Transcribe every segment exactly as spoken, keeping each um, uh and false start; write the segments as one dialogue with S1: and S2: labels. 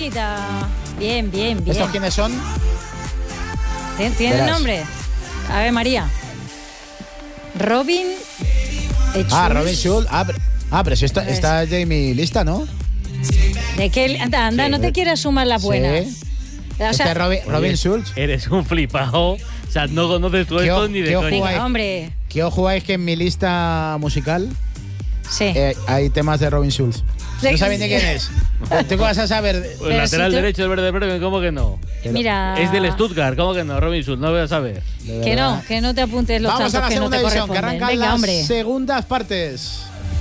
S1: bonita. Bien, bien, bien.
S2: ¿Estos quiénes son?
S1: ¿Tiene nombre? A ver, María. Robin.
S2: Ah, Robin Schulz. Ah, pero, ah, pero si está, está Jamie lista, ¿no?
S1: ¿De qué? Anda, anda, sí. No te quieras sumar la buena.
S2: Sí. O sea, este Robin, Robin Schulz.
S3: Eres un flipado. O sea, no conoces tú esto ni de
S1: coña. Hombre.
S2: ¿Qué os jugáis que en mi lista musical
S1: sí.
S2: eh, hay temas de Robin Schulz? ¿No sabéis de quién es? ¿Tú qué vas a saber?
S3: Pues el lateral si tú... derecho del Verde Bremen, ¿cómo que no?
S1: Mira.
S3: Es del Stuttgart, ¿cómo que no? Robin Schulz, no voy a saber.
S1: Que no, que no te apuntes los
S2: Vamos
S1: tantos
S2: a la
S1: que no te
S2: división,
S1: corresponden.
S2: Que arrancan
S1: Venga,
S2: las
S1: hombre.
S2: segundas partes.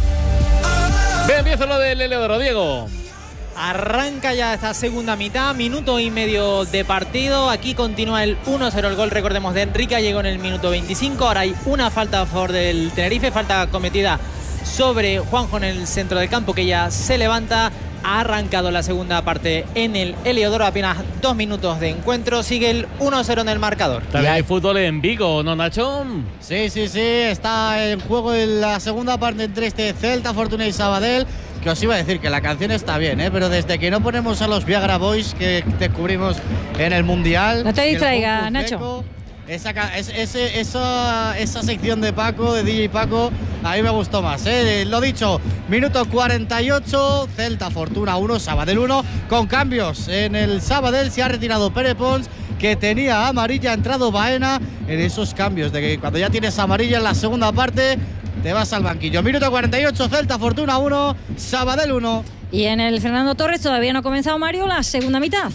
S3: Bien, empieza lo del Heliodoro, Diego.
S4: Arranca ya esta segunda mitad, minuto y medio de partido. Aquí continúa el uno cero, el gol, recordemos, de Enrique. Llegó en el minuto veinticinco. Ahora hay una falta a favor del Tenerife, falta cometida sobre Juanjo en el centro del campo, que ya se levanta. Ha arrancado la segunda parte en el Heliodoro, apenas dos minutos de encuentro. Sigue el uno cero en el marcador.
S3: También hay fútbol en Vigo, ¿no, Nacho?
S5: Sí, sí, sí. Está en juego en la segunda parte entre este Celta, Fortuna y Sabadell. Que os iba a decir que la canción está bien, ¿eh? Pero desde que no ponemos a los Viagra Boys que descubrimos en el Mundial.
S1: No te distraigas, Nacho.
S5: Eco, esa, ese, esa, esa sección de Paco, de D J Paco, a mí me gustó más, ¿eh? Lo dicho, minuto cuarenta y ocho, Celta Fortuna uno, Sabadell uno, con cambios. En el Sabadell se ha retirado Pere Pons, que tenía amarilla, ha entrado Baena. En esos cambios de que cuando ya tienes amarilla en la segunda parte, te vas al banquillo. Minuto cuarenta y ocho, Celta Fortuna uno, Sabadell uno.
S1: Y en el Fernando Torres todavía no ha comenzado, Mario, la segunda mitad.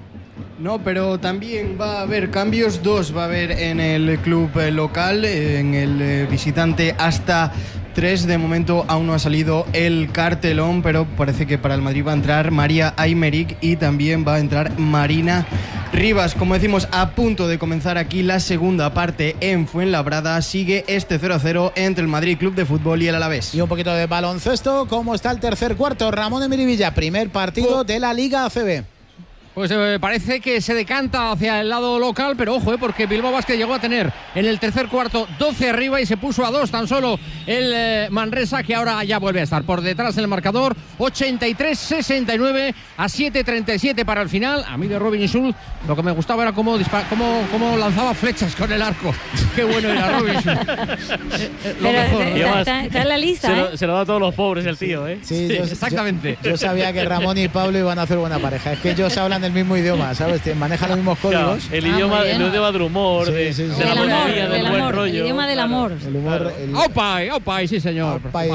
S6: No, pero también va a haber cambios, dos va a haber en el club local, en el visitante hasta tres. De momento aún no ha salido el cartelón, pero parece que para el Madrid va a entrar María Aymeric y también va a entrar Marina Rivas. Como decimos, a punto de comenzar aquí la segunda parte en Fuenlabrada. Sigue este cero a cero entre el Madrid Club de Fútbol y el Alavés.
S2: Y un poquito de baloncesto. ¿Cómo está el tercer cuarto? Ramón Emirivilla, primer partido oh. de la Liga A C B.
S7: Pues eh, parece que se decanta hacia el lado local, pero ojo, eh, porque Bilbao Basket llegó a tener en el tercer cuarto doce arriba y se puso a dos tan solo el eh, Manresa, que ahora ya vuelve a estar por detrás del marcador. Ochenta y tres sesenta y nueve a siete treinta y siete para el final. A mí de Robin Schulz lo que me gustaba era cómo, cómo, cómo lanzaba flechas con el arco. Qué bueno era Robin Schulz. eh, eh, lo
S1: pero,
S7: mejor.
S1: Está, está, está en la lista,
S3: se,
S1: ¿eh?
S3: lo, se lo da a todos los pobres el tío, ¿eh?
S2: Sí,
S7: sí
S2: yo,
S7: exactamente.
S2: Yo, yo sabía que Ramón y Pablo iban a hacer buena pareja. Es que ellos hablan el mismo idioma, ¿sabes? Manejan los mismos códigos.
S3: Claro, el,
S1: ah,
S3: idioma, el idioma del humor, sí,
S2: sí,
S3: de,
S2: sí.
S3: de
S1: Del
S3: la
S1: amor,
S3: monarquía, del
S1: del
S3: buen
S1: amor,
S3: rollo.
S1: el idioma del amor.
S2: El humor. El,
S7: ¡Opay! ¡Opay! Sí, señor.
S2: Opay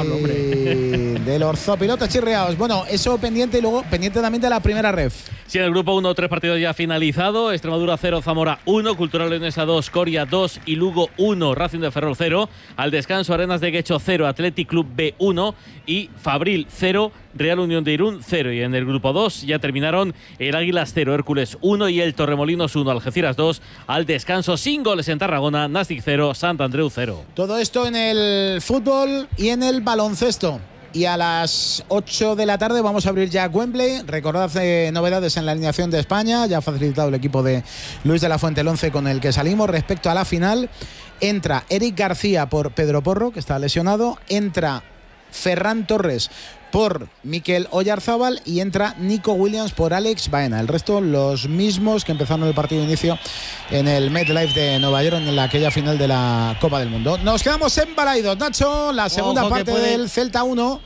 S2: del orzopilotos chirriados. Bueno, eso pendiente y luego pendiente también de la primera ref.
S3: Sí, en el grupo uno, tres partidos ya finalizado. Extremadura cero, Zamora uno, Cultural Leonesa dos, Coria dos y Lugo uno, Racing de Ferrol cero. Al descanso, Arenas de Guecho cero, Athletic Club B uno y Fabril cero, Real Unión de Irún cero. Y en el grupo dos ya terminaron el Águilas cero, Hércules uno y el Torremolinos uno, Algeciras dos. Al descanso, sin goles en Tarragona, Nastic cero, Sant Andreu cero.
S2: Todo esto en el fútbol y en el baloncesto. Y a las ocho de la tarde vamos a abrir ya Wembley. Recordad eh, novedades en la alineación de España. Ya ha facilitado el equipo de Luis de la Fuente el once con el que salimos. Respecto a la final, entra Eric García por Pedro Porro, que está lesionado. Entra Ferran Torres por Mikel Oyarzábal y entra Nico Williams por Alex Baena. El resto los mismos que empezaron el partido de inicio en el MetLife de Nueva York en la, aquella final de la Copa del Mundo. Nos quedamos en Balaidos, Nacho. La segunda
S5: Ojo,
S2: parte
S5: puede...
S2: del Celta uno,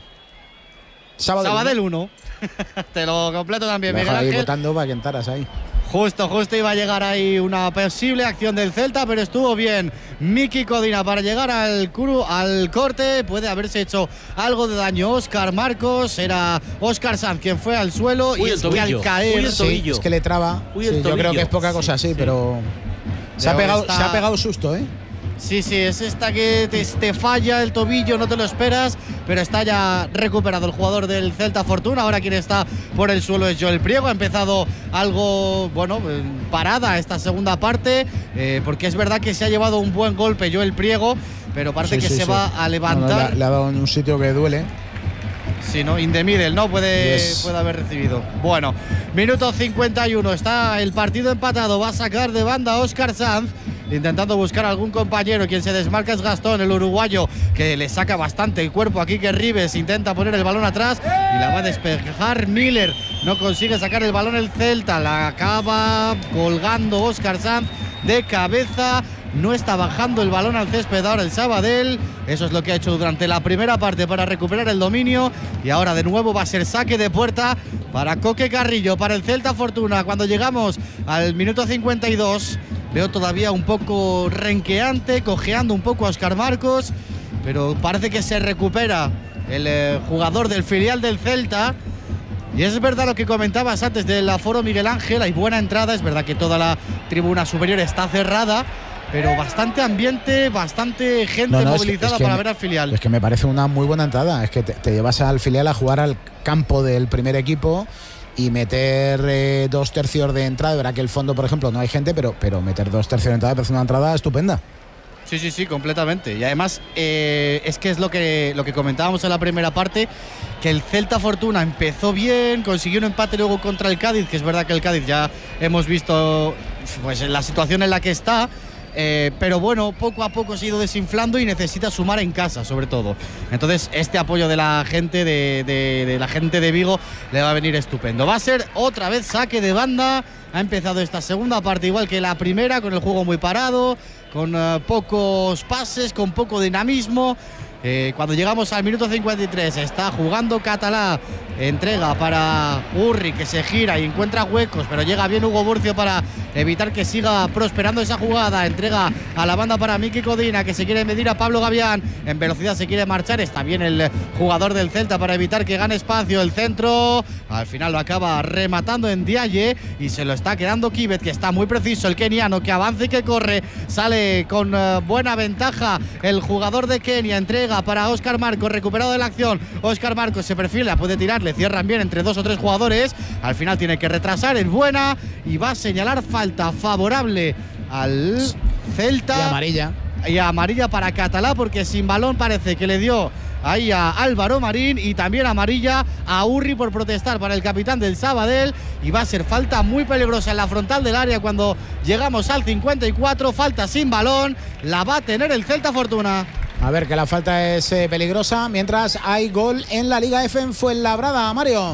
S5: Sabadell uno. Te lo completo también, Miguel
S2: Ángel.
S5: Ahí
S2: votando para que entraras ahí.
S5: Justo, justo iba a llegar ahí una posible acción del Celta, pero estuvo bien Miki Codina para llegar al, curu, al corte. Puede haberse hecho algo de daño Óscar Marcos. Era Óscar Sanz quien fue al suelo.
S3: Uy,
S5: y es que al caer,
S2: sí, es que le traba.
S3: Uy,
S2: sí, yo creo que es poca cosa así, sí, sí. pero se ha, pegado, está... se ha pegado susto, ¿eh?
S5: Sí, sí, es esta que te, te falla el tobillo, no te lo esperas, pero está ya recuperado el jugador del Celta Fortuna. Ahora quien está por el suelo es Joel Priego. Ha empezado algo, bueno, parada esta segunda parte, eh, porque es verdad que se ha llevado un buen golpe Joel Priego, pero parece sí, que sí, se sí. va a levantar.
S2: No, no, le, le ha dado en un sitio que duele.
S5: Sí, ¿no? In the middle, ¿no? Puede,
S2: yes.
S5: puede haber recibido. Bueno, minuto cincuenta y uno. Está el partido empatado. Va a sacar de banda Óscar Sanz, intentando buscar algún compañero. Quien se desmarca es Gastón, el uruguayo, que le saca bastante el cuerpo aquí, que Rives intenta poner el balón atrás y la va a despejar Miller. no consigue sacar el balón el Celta, la acaba colgando Óscar Sanz de cabeza. No está bajando el balón al césped ahora el Sabadell. Eso es lo que ha hecho durante la primera parte para recuperar el dominio. Y ahora de nuevo va a ser saque de puerta para Coque Carrillo, para el Celta Fortuna. Cuando llegamos al minuto cincuenta y dos, veo todavía un poco renqueante, cojeando un poco a Óscar Marcos, pero parece que se recupera el eh, jugador del filial del Celta. Y es verdad lo que comentabas antes del aforo, Miguel Ángel, hay buena entrada, es verdad que toda la tribuna superior está cerrada, pero bastante ambiente, bastante gente no, no, movilizada es que, es que para me, ver al filial.
S2: Es que me parece una muy buena entrada, es que te, te llevas al filial a jugar al campo del primer equipo y meter eh, dos tercios de entrada. Verá que el fondo, por ejemplo, no hay gente, pero, pero meter dos tercios de entrada parece una entrada estupenda.
S5: Sí, sí, sí, completamente. Y además eh, es que es lo que, lo que comentábamos en la primera parte, que el Celta Fortuna empezó bien, consiguió un empate luego contra el Cádiz, que es verdad que el Cádiz ya hemos visto pues en la situación en la que está. Eh, pero bueno, poco a poco se ha ido desinflando y necesita sumar en casa, sobre todo. Entonces este apoyo de la gente de, de, de la gente de Vigo le va a venir estupendo. Va a ser otra vez saque de banda. Ha empezado esta segunda parte igual que la primera, con el juego muy parado, con uh, pocos pases, con poco dinamismo. Eh, cuando llegamos al minuto cincuenta y tres está jugando Catalá, entrega para Urri, que se gira y encuentra huecos, pero llega bien Hugo Burcio para evitar que siga prosperando esa jugada. Entrega a la banda para Miki Codina, que se quiere medir a Pablo Gavián, en velocidad se quiere marchar, está bien el jugador del Celta para evitar que gane espacio. El centro al final lo acaba rematando en Diaye y se lo está quedando Kibet, que está muy preciso, el keniano, que avanza y que corre, sale con uh, buena ventaja el jugador de Kenia. Entrega para Óscar Marcos, recuperado de la acción. Óscar Marcos se perfila, puede tirarle, cierran bien entre dos o tres jugadores. Al final tiene que retrasar, es buena y va a señalar falta favorable al Celta.
S2: Y amarilla.
S5: Y amarilla para Catalá, porque sin balón parece que le dio ahí a Álvaro Marín, y también amarilla a Urri por protestar para el capitán del Sabadell. Y va a ser falta muy peligrosa en la frontal del área cuando llegamos al cincuenta y cuatro. Falta sin balón, la va a tener el Celta Fortuna.
S2: A ver, que la falta es eh, peligrosa, mientras hay gol en la Liga F en Fuenlabrada, Mario.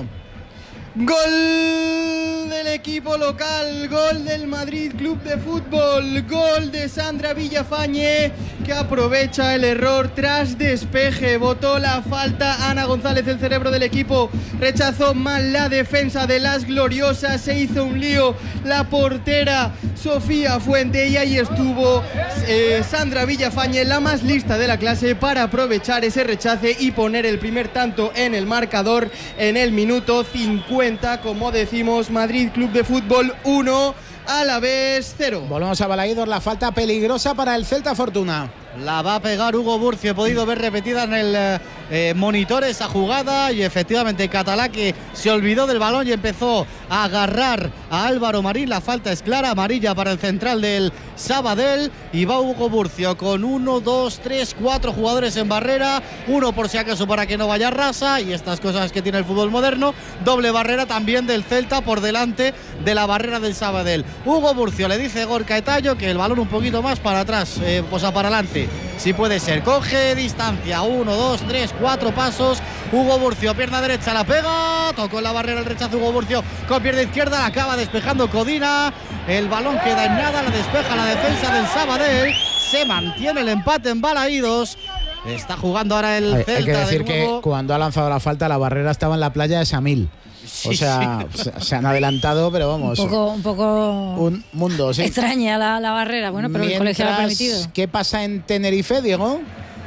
S6: Gol del equipo local, gol del Madrid Club de Fútbol, gol de Sandra Villafañe, que aprovecha el error tras despeje, botó la falta Ana González, el cerebro del equipo, rechazó mal la defensa de las gloriosas, se hizo un lío la portera Sofía Fuente y ahí estuvo eh, Sandra Villafañe, la más lista de la clase, para aprovechar ese rechace y poner el primer tanto en el marcador en el minuto cincuenta. Como decimos, Madrid Club de Fútbol uno, Alavés cero.
S2: Volvemos a Balaídos, la falta peligrosa para el Celta Fortuna.
S5: La va a pegar Hugo Burcio. He podido ver repetida en el eh, monitor esa jugada, y efectivamente Catalá, que se olvidó del balón y empezó a agarrar a Álvaro Marín. La falta es clara, amarilla para el central del Sabadell, y va Hugo Burcio con uno, dos, tres, cuatro jugadores en barrera, uno por si acaso para que no vaya rasa, y estas cosas que tiene el fútbol moderno. Doble barrera también del Celta por delante de la barrera del Sabadell. Hugo Burcio le dice a Gorka Etayo que el balón un poquito más para atrás, eh, pues a para adelante, si puede ser. Coge distancia, uno, dos, tres, cuatro pasos. Hugo Burcio, pierna derecha, la pega, tocó en la barrera el rechazo Hugo Burcio con pierna izquierda, la acaba despejando Codina. El balón queda en nada, la despeja la defensa del Sabadell. Se mantiene el empate en Balaídos. Está jugando ahora el
S2: hay,
S5: Celta.
S2: Hay que decir
S5: de nuevo.
S2: Que cuando ha lanzado la falta, la barrera estaba en la playa de Samil.
S5: Sí,
S2: o sea,
S5: sí.
S2: se han adelantado, pero vamos.
S1: Un poco, un poco
S2: un mundo, sí.
S1: extraña la, la barrera, bueno, pero
S2: Mientras,
S1: el colegio lo ha permitido.
S2: ¿Qué pasa en Tenerife, Diego?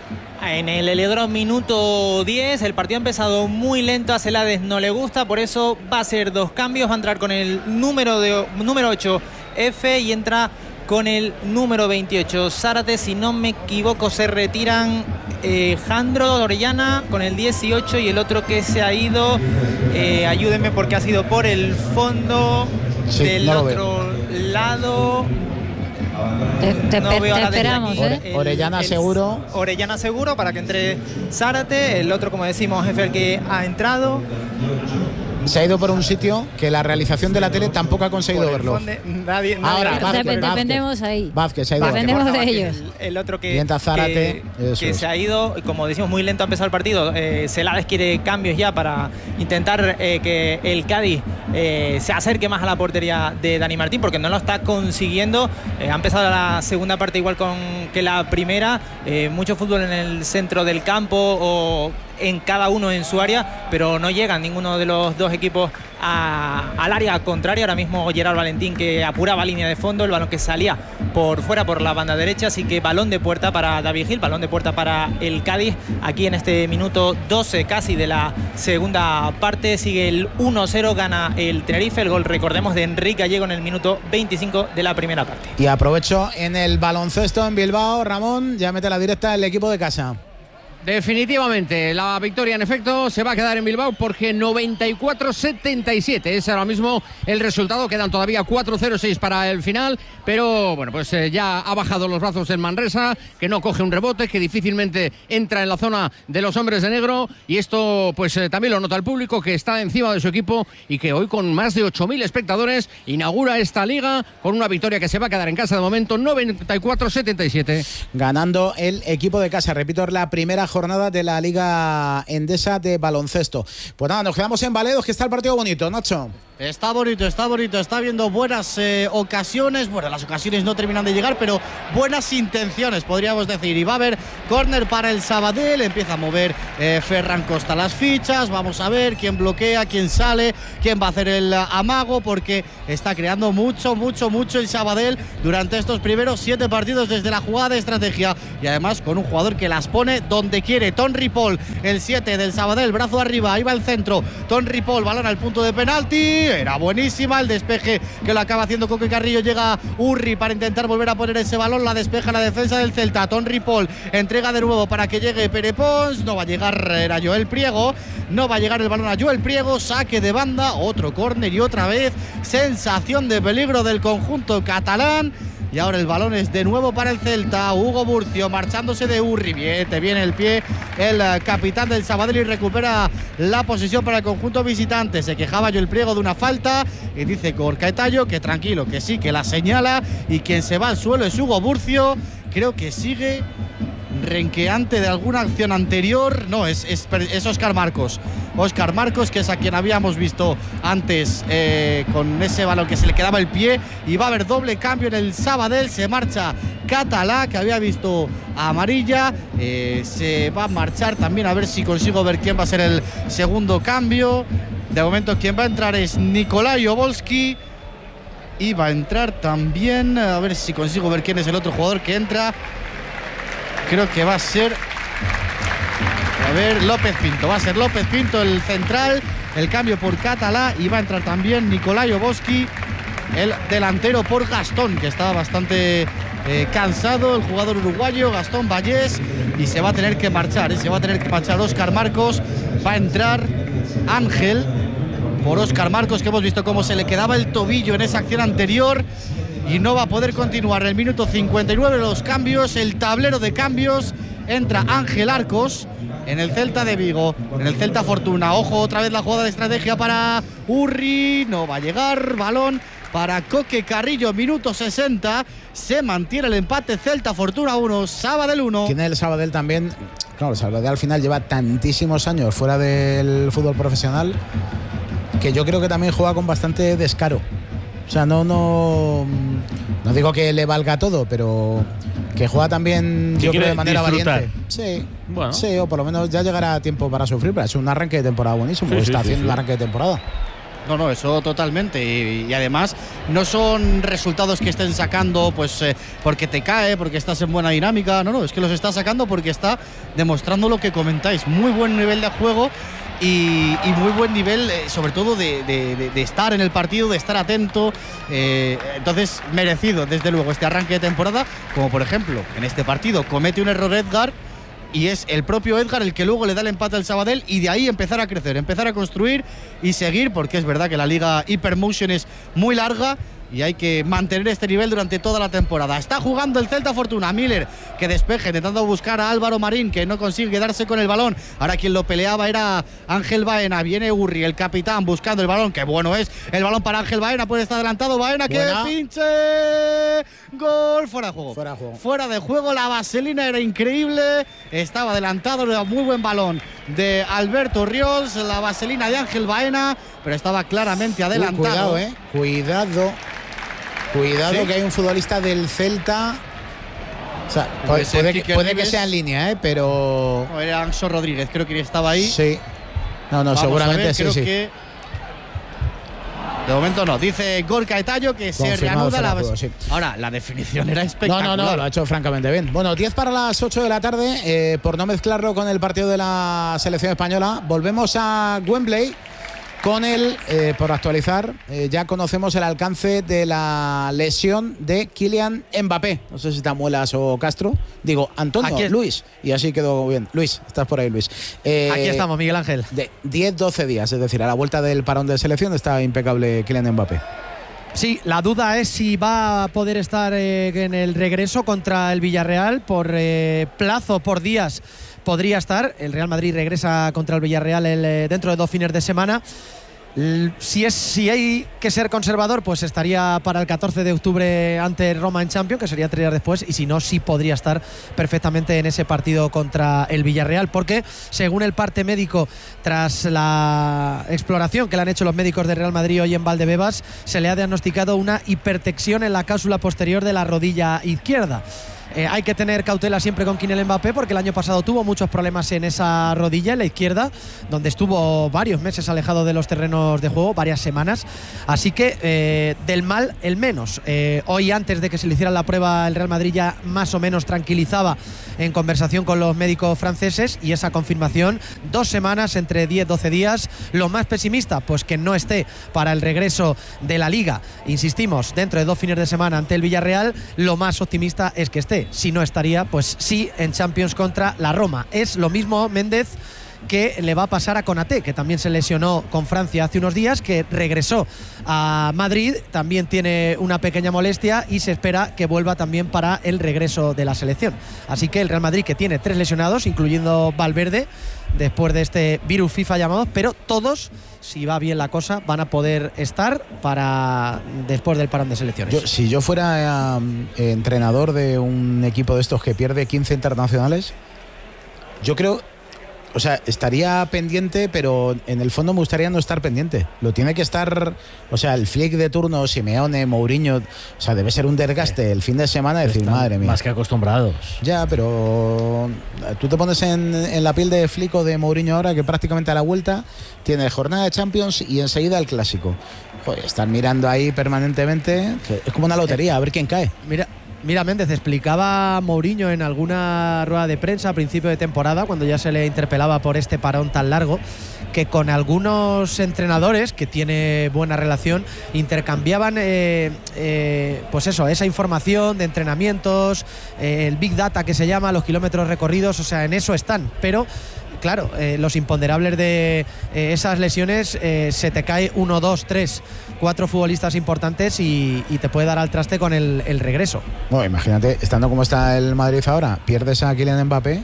S4: En el Heliodrome, minuto diez, el partido ha empezado muy lento, a Celades no le gusta, por eso va a hacer dos cambios, va a entrar con el número, de, número ocho F y entra con el número veintiocho Zárate. Si no me equivoco, se retiran eh, Jandro Orellana con el dieciocho, y el otro que se ha ido, eh, ayúdenme porque ha sido por el fondo, sí, del no otro lado.
S1: Te, te,
S4: no
S1: te,
S4: veo
S1: te
S4: a
S1: esperamos, ¿eh?
S2: El, Orellana el, seguro.
S4: Orellana seguro para que entre Zárate. El otro, como decimos, es el que ha entrado.
S2: se ha ido por un sitio que la realización de la tele tampoco ha conseguido
S8: Por el
S2: verlo.
S8: Conde, nadie, nadie
S2: Ahora,
S8: lo-
S2: Vázquez,
S1: Dep-
S2: Vázquez.
S1: dependemos ahí.
S2: Vázquez se ha ido.
S8: Vázquez,
S1: Dependemos
S8: Borja
S1: de
S8: Vázquez,
S1: ellos.
S8: El, el otro que,
S2: Mientras Zárate,
S8: que,
S2: eso
S8: que
S2: es.
S8: se ha ido, como decimos, muy lento ha empezado el partido. Eh, Celades quiere cambios ya para intentar eh, que el Cádiz eh, se acerque más a la portería de Dani Martín, porque no lo está consiguiendo. Eh, ha empezado la segunda parte igual con que la primera. Eh, mucho fútbol en el centro del campo o en cada uno en su área, pero no llegan ninguno de los dos equipos a, al área contraria. Ahora mismo Gerard Valentín, que apuraba línea de fondo, el balón que salía por fuera por la banda derecha, así que balón de puerta para David Gil, balón de puerta para el Cádiz, aquí en este minuto doce casi de la segunda parte. Sigue el uno cero, gana el Tenerife, el gol, recordemos, de Enrique Gallego en el minuto veinticinco de la primera parte.
S2: Y aprovecho en el baloncesto en Bilbao, Ramón, ya mete la directa el equipo de casa.
S7: Definitivamente, la victoria en efecto se va a quedar en Bilbao porque noventa y cuatro setenta y siete es ahora mismo el resultado. Quedan todavía cuatro cero seis para el final, pero bueno, pues eh, ya ha bajado los brazos en Manresa, que no coge un rebote, que difícilmente entra en la zona de los hombres de negro, y esto pues eh, también lo nota el público, que está encima de su equipo y que hoy con más de ocho mil espectadores inaugura esta liga con una victoria que se va a quedar en casa de momento, noventa y cuatro setenta y siete.
S2: Ganando el equipo de casa, repito, es la primera jornada de la Liga Endesa de baloncesto. Pues nada, nos quedamos en Valedos, que está el partido bonito, Nacho.
S5: Está bonito, está bonito, está viendo buenas eh, ocasiones. Bueno, las ocasiones no terminan de llegar, pero buenas intenciones, podríamos decir. Y va a haber córner para el Sabadell. Empieza a mover eh, Ferran Costa las fichas. Vamos a ver quién bloquea, quién sale, quién va a hacer el amago, porque está creando mucho, mucho, mucho el Sabadell durante estos primeros siete partidos desde la jugada de estrategia. Y además con un jugador que las pone donde quiere. Ton Ripoll, el siete del Sabadell, brazo arriba, ahí va el centro. Ton Ripoll, balón al punto de penalti. Era buenísima el despeje que lo acaba haciendo Coque Carrillo. Llega Urri para intentar volver a poner ese balón. La despeja la defensa del Celta. Ton Ripoll entrega de nuevo para que llegue Pere Pons. No va a llegar, era Joel Priego. No va a llegar el balón a Joel Priego. Saque de banda, otro córner y otra vez sensación de peligro del conjunto catalán. Y ahora el balón es de nuevo para el Celta. Hugo Burcio marchándose de Urri. Bien, te viene el pie el capitán del Sabadell y recupera la posición para el conjunto visitante. Se quejaba Joel Priego de una falta y dice Corcaetayo que tranquilo, que sí, que la señala, y quien se va al suelo es Hugo Burcio. Creo que sigue renqueante de alguna acción anterior. No, es, es, es Óscar Marcos. Óscar Marcos, que es a quien habíamos visto antes eh, con ese balón que se le quedaba el pie. Y va a haber doble cambio en el Sabadell. Se marcha Catalá, que había visto a amarilla. Eh, se va a marchar también, a ver si consigo ver quién va a ser el segundo cambio. De momento quien va a entrar es Nikolai Obolski. Y va a entrar también, a ver si consigo ver quién es el otro jugador que entra. Creo que va a ser, a ver, López Pinto. Va a ser López Pinto el central. El cambio por Catalá. Y va a entrar también Nikolai Obolski, el delantero, por Gastón, que estaba bastante eh, cansado, el jugador uruguayo, Gastón Vallés. Y se va a tener que marchar, ¿eh? Se va a tener que marchar Óscar Marcos. Va a entrar Ángel por Óscar Marcos, que hemos visto cómo se le quedaba el tobillo en esa acción anterior y no va a poder continuar. En el minuto cincuenta y nueve los cambios, el tablero de cambios. Entra Ángel Arcos en el Celta de Vigo, en el Celta Fortuna. Ojo, otra vez la jugada de estrategia para Urri, no va a llegar. Balón para Coque Carrillo, minuto sesenta. Se mantiene el empate, Celta Fortuna uno, Sabadell uno.
S2: Tiene el Sabadell también. Claro, el Sabadell al final lleva tantísimos años fuera del fútbol profesional que yo creo que también juega con bastante descaro. O sea, no, no, no digo que le valga todo, pero que juega también, yo creo, de manera
S3: disfrutar.
S2: valiente. Sí,
S3: bueno.
S2: sí, o por lo menos ya llegará tiempo para sufrir, pero es un arranque de temporada buenísimo.
S3: Sí, sí,
S2: está
S3: sí,
S2: haciendo
S3: sí.
S2: el arranque de temporada.
S5: No, no, eso totalmente. Y, y además no son resultados que estén sacando pues eh, porque te cae, porque estás en buena dinámica. No, no, es que los está sacando porque está demostrando lo que comentáis. Muy buen nivel de juego. Y, y muy buen nivel, eh, sobre todo de, de, de, de estar en el partido, de estar atento. Eh, entonces, merecido, desde luego, este arranque de temporada. Como por ejemplo, en este partido comete un error Edgar y es el propio Edgar el que luego le da el empate al Sabadell, y de ahí empezar a crecer, empezar a construir y seguir, porque es verdad que la liga Hypermotion es muy larga, y hay que mantener este nivel durante toda la temporada. Está jugando el Celta Fortuna. Miller que despeje, intentando buscar a Álvaro Marín, que no consigue quedarse con el balón. Ahora quien lo peleaba era Ángel Baena. Viene Urri, el capitán, buscando el balón. Qué bueno es el balón para Ángel Baena. Puede estar adelantado Baena, que
S2: Buena.
S5: pinche. Gol. Fuera de juego.
S2: Fuera de juego.
S5: Fuera de juego. La vaselina era increíble. Estaba adelantado. Era muy buen balón de Alberto Ríos. La vaselina de Ángel Baena, pero estaba claramente adelantado.
S2: Uy, cuidado, eh. Cuidado. Cuidado, ¿sí? Que hay un futbolista del Celta. O sea, puede, puede, que, puede que sea en línea, ¿eh? Pero.
S5: No, era Anxo Rodríguez, creo que estaba ahí.
S2: Sí. No, no,
S5: Vamos
S2: seguramente
S5: ver,
S2: sí,
S5: creo
S2: sí.
S5: Que de momento no. Dice Gorka Etayo que se reanuda la.
S2: Juego, sí.
S5: Ahora, la definición era espectacular.
S2: No, no, no, lo ha hecho francamente bien. Bueno, diez para las ocho de la tarde. Eh, por no mezclarlo con el partido de la selección española, volvemos a Wembley. Con él, eh, por actualizar, eh, ya conocemos el alcance de la lesión de Kylian Mbappé. No sé si Tamuelas o Castro. Digo, Antonio,
S4: Aquí es...
S2: Luis. Y así quedó bien. Luis, estás por ahí, Luis.
S4: Eh, Aquí estamos, Miguel Ángel.
S2: De diez doce días, es decir, a la vuelta del parón de selección está impecable Kylian Mbappé.
S9: Sí, la duda es si va a poder estar eh, en el regreso contra el Villarreal por eh, plazo, por días. Podría estar. El Real Madrid regresa contra el Villarreal el, eh, dentro de dos fines de semana. L si, es, si hay que ser conservador, pues estaría para el catorce de octubre ante Roma en Champions, que sería tres días después, y si no, sí podría estar perfectamente en ese partido contra el Villarreal, porque según el parte médico, tras la exploración que le han hecho los médicos de Real Madrid hoy en Valdebebas, se le ha diagnosticado una hipertensión en la cápsula posterior de la rodilla izquierda. Eh, hay que tener cautela siempre con Kylian Mbappé, porque el año pasado tuvo muchos problemas en esa rodilla, en la izquierda, donde estuvo varios meses alejado de los terrenos de juego, varias semanas. Así que eh, del mal el menos. Eh, hoy, antes de que se le hiciera la prueba, el Real Madrid ya más o menos tranquilizaba en conversación con los médicos franceses, y esa confirmación, dos semanas, entre diez doce días. Lo más pesimista, pues que no esté para el regreso de la Liga, insistimos, dentro de dos fines de semana ante el Villarreal. Lo más optimista es que esté. Si no estaría, pues sí, en Champions contra la Roma. Es lo mismo, Méndez, que le va a pasar a Konaté, que también se lesionó con Francia hace unos días, que regresó a Madrid, también tiene una pequeña molestia y se espera que vuelva también para el regreso de la selección. Así que el Real Madrid, que tiene tres lesionados, incluyendo Valverde, después de este virus FIFA llamado, pero todos, si va bien la cosa, van a poder estar para después del parón de selecciones.
S2: Yo, si yo fuera eh, entrenador de un equipo de estos que pierde quince internacionales, yo creo... O sea, estaría pendiente, pero en el fondo me gustaría no estar pendiente. Lo tiene que estar, o sea, el Flick de turno, Simeone, Mourinho, o sea, debe ser un desgaste el fin de semana, decir, madre mía.
S3: Más que acostumbrados.
S2: Ya, pero tú te pones en, en la piel de Flick o de Mourinho ahora, que prácticamente a la vuelta tiene jornada de Champions y enseguida el Clásico. Joder, están mirando ahí permanentemente, es como una lotería, a ver quién cae.
S9: Mira. Mira, Méndez, explicaba Mourinho en alguna rueda de prensa a principio de temporada, cuando ya se le interpelaba por este parón tan largo, que con algunos entrenadores que tiene buena relación intercambiaban eh, eh, pues eso, esa información de entrenamientos, eh, el Big Data que se llama, los kilómetros recorridos, o sea, en eso están, pero claro, eh, los imponderables de eh, esas lesiones, eh, se te cae uno, dos, tres, cuatro futbolistas importantes y, y te puede dar al traste con el, el regreso.
S2: Bueno, imagínate, estando como está el Madrid ahora, pierdes a Kylian Mbappé.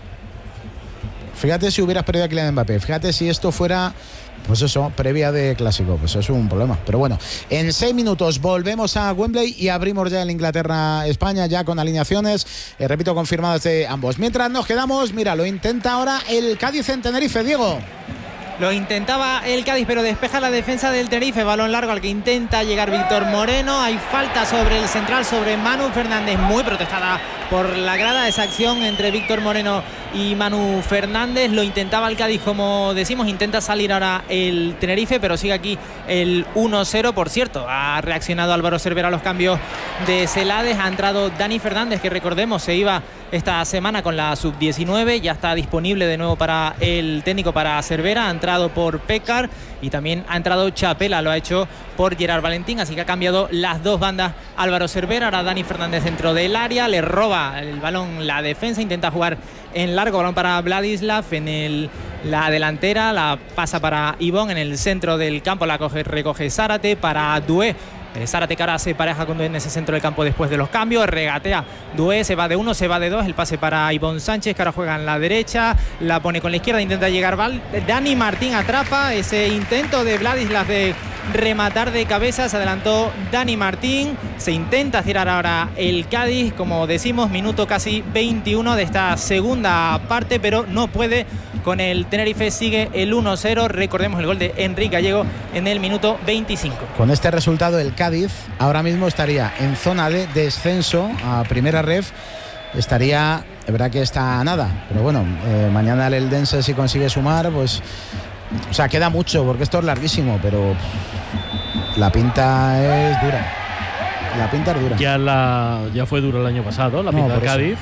S2: Fíjate si hubieras perdido a Kylian Mbappé, fíjate si esto fuera, pues eso, previa de Clásico, pues eso es un problema. Pero bueno, en seis minutos volvemos a Wembley y abrimos ya el Inglaterra-España, ya con alineaciones, eh, repito, confirmadas de ambos. Mientras nos quedamos, mira, lo intenta ahora el Cádiz en Tenerife, Diego.
S8: Lo intentaba el Cádiz, pero despeja la defensa del Tenerife. Balón largo al que intenta llegar Víctor Moreno. Hay falta sobre el central, sobre Manu Fernández, muy protestada por la grada. Esa acción entre Víctor Moreno y Manu Fernández. Lo intentaba el Cádiz, como decimos. Intenta salir ahora el Tenerife, pero sigue aquí el uno cero. Por cierto, ha reaccionado Álvaro Cervera a los cambios de Celades. Ha entrado Dani Fernández, que recordemos se iba esta semana con la sub diecinueve. Ya está disponible de nuevo para el técnico, para Cervera. Ha entrado por Pécar y también ha entrado Chapela, lo ha hecho por Gerard Valentín, así que ha cambiado las dos bandas Álvaro Cervera. Ahora Dani Fernández dentro del área, le roba el balón la defensa, intenta jugar en largo, balón para Vladislav en el, la delantera, la pasa para Ivón en el centro del campo, la coge, recoge Zárate para Doué. Eh, Zárate que ahora se pareja con Dué en ese centro del campo después de los cambios. Regatea Dué, se va de uno, se va de dos. El pase para Ivonne Sánchez, que ahora juega en la derecha. La pone con la izquierda, intenta llegar Val. Dani Martín atrapa ese intento de Vladislas de rematar de cabeza. Se adelantó Dani Martín. Se intenta tirar ahora el Cádiz. Como decimos, minuto casi veintiuno de esta segunda parte, pero no puede con el Tenerife. Sigue el uno cero. Recordemos el gol de Enrique Gallego en el minuto veinticinco.
S2: Con este resultado, el Cádiz ahora mismo estaría en zona de descenso a primera ref. Estaría, es verdad que está a nada, pero bueno, eh, mañana el Eldense, si consigue sumar, pues, o sea, queda mucho porque esto es larguísimo, pero pff, la pinta es dura. La pinta es dura.
S3: Ya, la, ya fue duro el año pasado, la pinta
S2: no,
S3: del Cádiz.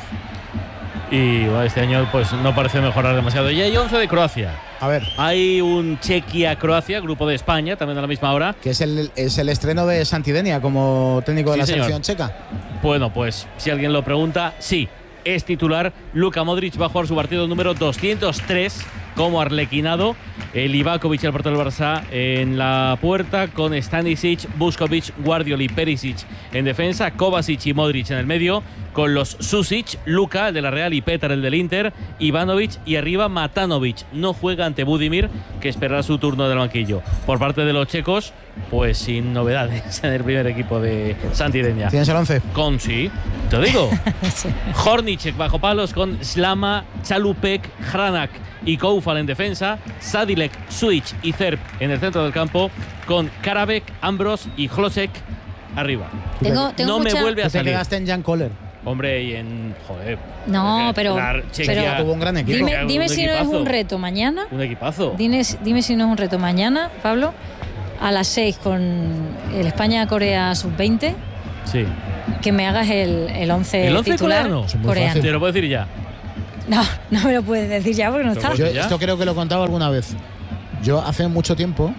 S3: Y bueno, este año pues no parece mejorar demasiado. Y hay once de Croacia.
S2: A ver.
S3: Hay un Chequia-Croacia, grupo de España, también a la misma hora.
S2: Que es el, es el estreno de Santidenia como técnico de
S3: Sí,
S2: la
S3: señor.
S2: selección checa.
S3: Bueno, pues si alguien lo pregunta, sí, es titular. Luka Modric va a jugar su partido número doscientos tres como arlequinado. El Ivakovic, el portero del Barça, en la puerta, con Stanisic, Vuskovic, Guardiol y Perisic en defensa, Kovacic y Modric en el medio, con los Susic, Luka, el de la Real, y Petar, el del Inter, Ivanovic y arriba Matanovic. No juega ante Budimir, que esperará su turno del banquillo. Por parte de los checos, pues sin novedades en el primer equipo de Santidenia.
S2: ¿Tienes el once?
S3: Con sí, te digo. Hornicek bajo palos, con Slama, Chalupek, Hranak y Koufal en defensa, Sadilek, Suic y Zerb en el centro del campo, con Karabek, Ambros y Hlosek arriba.
S1: Tengo, tengo
S3: no
S1: mucha...
S3: me vuelve a
S2: Tú te
S3: salir.
S2: quedaste en Jan Koller.
S3: Hombre, y en. Joder.
S1: No,
S3: eh,
S1: pero,
S3: la Chequia
S1: pero
S2: tuvo un gran equipo.
S1: dime,
S3: Un
S1: dime si no es
S3: equipazo.
S1: un reto mañana.
S3: Un equipazo.
S1: Dime, dime si no es un reto mañana, Pablo, a las seis con el España-Corea sub veinte,
S3: Sí.
S1: que me hagas el, el once
S3: ¿El once
S1: titular
S3: coreano? Es muy
S1: coreano.
S2: fácil.
S3: Te lo puedo decir ya.
S1: No, no me lo puedes decir ya porque no
S3: Pero
S1: está.
S2: Yo
S3: ¿Ya?
S2: esto creo que lo he contado alguna vez. Yo hace mucho tiempo,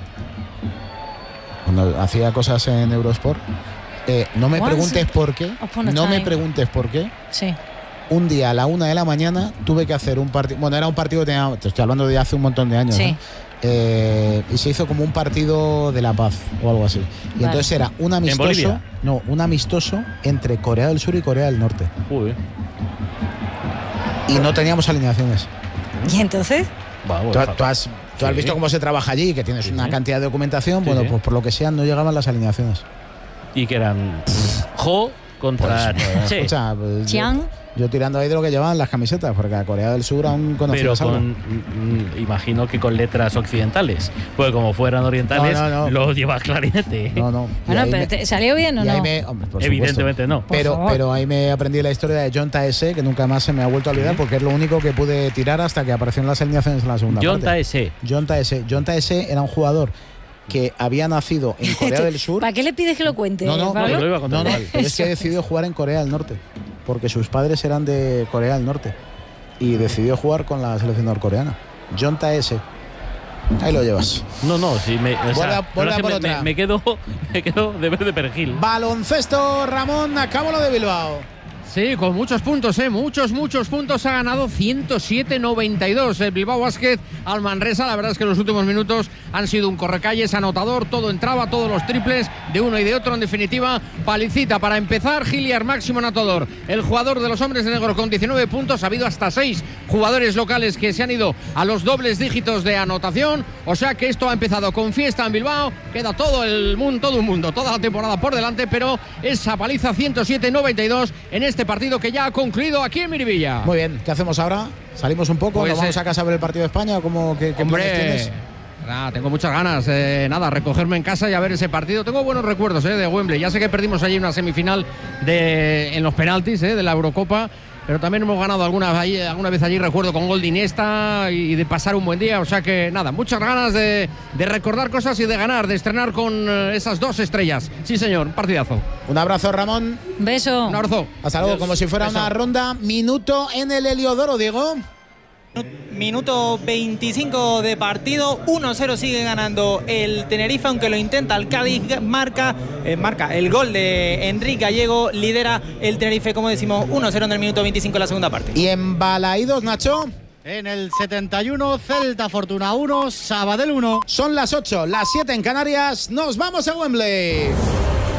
S2: cuando hacía cosas en Eurosport, eh, no me
S1: Once
S2: preguntes por qué,
S1: upon a
S2: no me
S1: time.
S2: preguntes por qué,
S1: Sí.
S2: un día a la una de la mañana tuve que hacer un partido, bueno, era un partido que tenía, te estoy hablando de hace un montón de años,
S1: Sí.
S2: ¿no? Eh, y se hizo como un partido de la paz o algo así. Y
S1: Vale.
S2: entonces era un amistoso,
S3: Bolivia?
S2: no, un amistoso entre Corea del Sur y Corea del Norte.
S3: Joder.
S2: Y no teníamos alineaciones.
S1: ¿Y entonces?
S3: Va, bueno,
S2: Tú,
S3: fa-
S2: tú has, tú has
S3: Sí.
S2: visto cómo se trabaja allí, que tienes
S3: Sí.
S2: una cantidad de documentación.
S3: Sí,
S2: Bueno,
S3: sí.
S2: pues por lo que sea, no llegaban las alineaciones.
S3: Y que eran. Jo contra.
S2: Pues, pues,
S3: Che.
S2: escucha, pues, yo,
S1: Chiang.
S2: yo tirando ahí de lo que llevaban las camisetas, porque a Corea del Sur aún conocía
S3: Pero
S2: algo.
S3: con, mm, imagino que con letras occidentales, pues como fueran orientales,
S2: No, no, no.
S3: lo llevas clarinete.
S2: No, no. Y
S1: Bueno,
S2: ahí
S1: pero
S2: me-
S1: ¿te ¿salió bien o
S2: y ahí
S1: no?
S2: me- hombre, por supuesto.
S3: Evidentemente no.
S1: Por
S2: Pero,
S1: favor.
S2: pero ahí me aprendí la historia de John Taese, que nunca más se me ha vuelto a olvidar, porque es lo único que pude tirar hasta que aparecieron las alineaciones en la segunda
S3: John
S2: parte.
S3: Taese.
S2: John Taese. John Taese era un jugador que había nacido en Corea del Sur.
S1: ¿Para qué le pides que lo cuente,
S2: No, no,
S1: Pablo?
S3: no, lo iba a contar
S2: No, no,
S3: igual.
S2: pero es que decidió jugar en Corea del Norte, porque sus padres eran de Corea del Norte y decidió jugar con la selección norcoreana. John Taese. Ahí lo llevas.
S3: No, no, sí, me, o sea,
S2: Vuelve a-
S3: la
S2: vuelve
S3: verdad
S2: a
S3: es
S2: por
S3: que
S2: otra.
S3: me, me quedo, me quedo de verde perejil.
S2: Baloncesto, Ramón, acabo lo de Bilbao.
S7: Sí, con muchos puntos, ¿eh? Muchos, muchos puntos. Ha ganado ciento siete noventa y dos el Bilbao Basket al Manresa. La verdad es que los últimos minutos han sido un correcalles anotador. Todo entraba, todos los triples de uno y de otro. En definitiva, palicita para empezar. Giliar máximo anotador. El jugador de los hombres de negro con diecinueve puntos. Ha habido hasta seis jugadores locales que se han ido a los dobles dígitos de anotación. O sea que esto ha empezado con fiesta en Bilbao. Queda todo el mundo, todo el mundo, toda la temporada por delante. Pero esa paliza ciento siete noventa y dos en este partido que ya ha concluido aquí en Miribilla.
S2: Muy bien, ¿qué hacemos ahora? ¿Salimos un poco?
S7: Pues,
S2: ¿Nos vamos
S7: eh,
S2: a casa a ver el partido de España? ¿Cómo, qué, qué planes
S7: Hombre,
S2: tienes?
S7: nada, tengo muchas ganas. Eh, nada, recogerme en casa y a ver ese partido. Tengo buenos recuerdos eh, de Wembley. Ya sé que perdimos allí una semifinal de, en los penaltis eh, de la Eurocopa. Pero también hemos ganado alguna, ahí, alguna vez allí, recuerdo, con gol de Iniesta y de pasar un buen día. O sea que nada, muchas ganas de, de recordar cosas y de ganar, de estrenar con eh, esas dos estrellas. Sí, señor, un partidazo.
S2: Un abrazo, Ramón.
S1: Beso.
S7: Un abrazo.
S2: Hasta luego,
S7: Adiós.
S2: como si fuera
S7: Beso.
S2: una ronda. Minuto en el Heliodoro, Diego.
S8: Minuto veinticinco de partido, uno cero sigue ganando el Tenerife, aunque lo intenta el Cádiz, marca, eh, marca el gol de Enrique Gallego, lidera el Tenerife, como decimos, uno cero en el minuto veinticinco de la segunda parte.
S2: Y en Balaídos, Nacho.
S5: En el setenta y uno, Celta Fortuna uno, Sabadell uno.
S2: Son las ocho, las siete en Canarias. Nos vamos a Wembley.